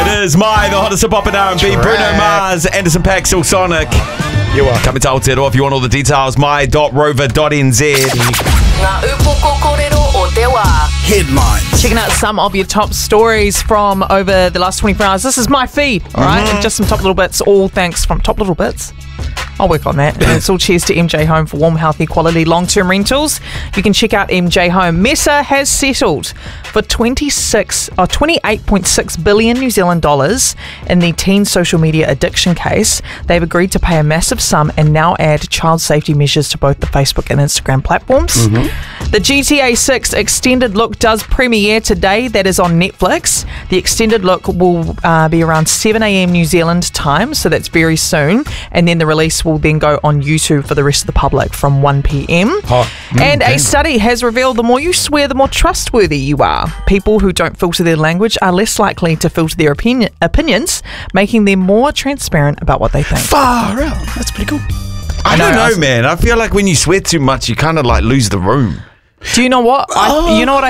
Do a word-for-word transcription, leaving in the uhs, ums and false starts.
It is my, the hottest hip-hop and R and B. Track. Bruno Mars, Anderson .Paak, Silk Sonic. You are. Come and tell it, or if you want all the details, my dot rover dot n z. Ngā upoko kōrero o te wā. Headlines. Checking out some of your top stories from over the last twenty-four hours. This is my feed, all right? Mm-hmm. And just some top little bits, all thanks from Top Little Bits. I'll work on that. And it's all cheers to M J Home for warm, healthy, quality, long-term rentals. You can check out M J Home. Mesa has settled for twenty-six or twenty-eight point six billion New Zealand dollars in the teen social media addiction case. They've agreed to pay a massive sum and now add child safety measures to both the Facebook and Instagram platforms. Mm-hmm. The G T A six extended look does premiere today. That is on Netflix. The extended look will uh, be around seven a.m. New Zealand time, so that's very soon. And then the release will then go on YouTube for the rest of the public from one p.m. Hot. Mm, and damn. a study has revealed the more you swear, the more trustworthy you are. People who don't filter their language are less likely to filter their opinion, opinions, making them more transparent about what they think. Far out. That's pretty cool. I, know, don't know, I was- man. I feel like when you sweat too much, you kind of like lose the room. Do you know what? I, you know what I